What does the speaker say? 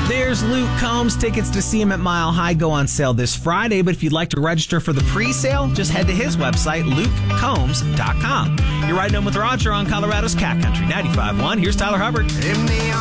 There's Luke Combs. Tickets to see him at Mile High go on sale this Friday, but if you'd like to register for the pre-sale, just head to his website, lukecombs.com. You're riding home with Roger on Colorado's Cat Country 95.1. Here's Tyler Hubbard.